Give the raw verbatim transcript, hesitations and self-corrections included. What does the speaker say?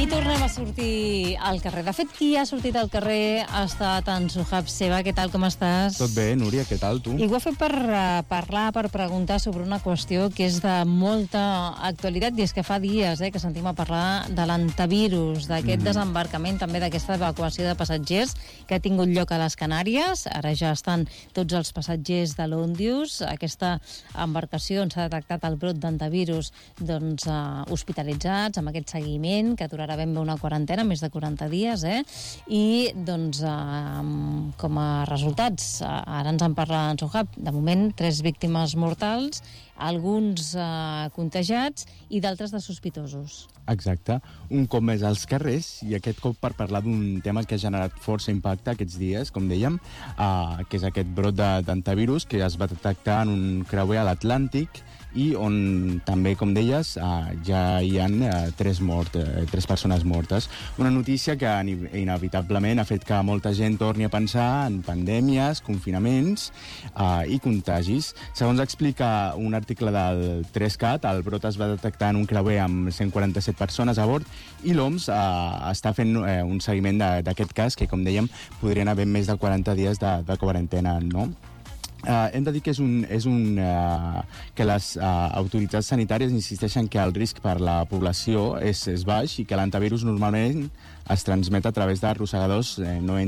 tornem a sortir al carrer. De fet, qui ha sortit al carrer ha estat en Suhab Seva. Què tal, com estàs? Tot bé, Núria, què tal, tu? I ho he fet per uh, parlar, per preguntar sobre una qüestió que és de molta actualitat, i és que fa dies eh, que sentim a parlar de l'antivirus, d'aquest mm. desembarcament, també d'aquesta evacuació de passatgers que ha tingut lloc a les Canàries. Ara ja estan tots els passatgers de l'Òndius. Aquesta embarcació on s'ha detectat el brot d'antivirus, doncs, uh, hospitalitzats, amb aquest seguiment, que durarà ben bé una quarantena, més de quaranta dies, eh? I, doncs, eh, com a resultats, eh, ara ens en parla en Suhab, de moment, tres víctimes mortals, alguns eh, contagiats i d'altres de sospitosos. Exacte. Un cop més als carrers, i aquest cop per parlar d'un tema que ha generat força impacte aquests dies, com dèiem, eh, que és aquest brot d'antivirus que es va detectar en un creuer a l'Atlàntic, i on també, com deies, eh, ja hi ha eh, tres, mort, eh, tres persones mortes. Una notícia que inevitablement ha fet que molta gent torni a pensar en pandèmies, confinaments eh, i contagis. Segons explica un article del tres cat, el brot es va detectar en un creuer amb cent quaranta-set persones a bord, i l'O M S eh, està fent eh, un seguiment d'aquest cas, que, com dèiem, podrien haver més de quaranta dies de, de quarantena, no? Uh, hem de dir que és un, és un uh, que les uh, autoritats sanitàries insisteixen que el risc per la població és, és baix i que l'antivirus normalment es transmet a través de rosegadors eh, no